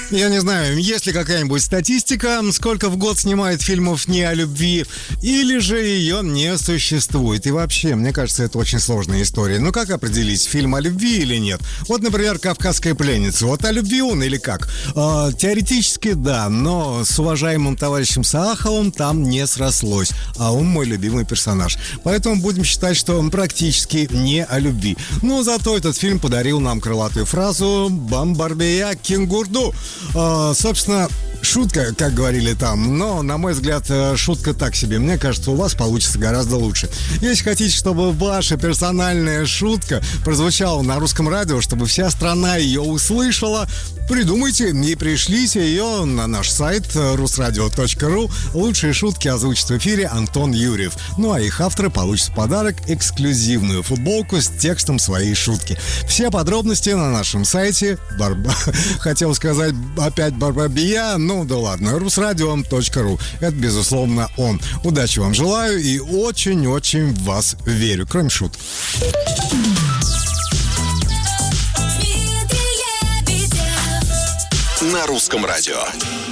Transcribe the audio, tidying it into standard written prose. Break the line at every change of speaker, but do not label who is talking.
Я не знаю, есть ли какая-нибудь статистика, сколько в год снимают фильмов не о любви, или же ее не существует. И вообще, мне кажется, это очень сложная история. Ну как определить, фильм о любви или нет? Вот, например, «Кавказская пленница». Вот о любви он или как? Теоретически да, но с уважаемым товарищем Сааховым там не срослось. А он мой любимый персонаж. Поэтому будем считать, что он практически не о любви. Но зато этот фильм подарил нам крылатую фразу «Бомбардия кенгурду». Собственно, шутка, как говорили там, но, на мой взгляд, шутка так себе. Мне кажется, у вас получится гораздо лучше. Если хотите, чтобы ваша персональная шутка прозвучала на русском радио, чтобы вся страна ее услышала, придумайте и пришлите ее на наш сайт rusradio.ru. Лучшие шутки озвучит в эфире Антон Юрьев. Ну а их авторы получат в подарок эксклюзивную футболку с текстом своей шутки. Все подробности на нашем сайте. Хотел сказать опять Барбабия. Ну да ладно, rusradio.ru. Это, безусловно, он. Удачи вам желаю и очень-очень в вас верю. Кроме шуток.
На русском радио.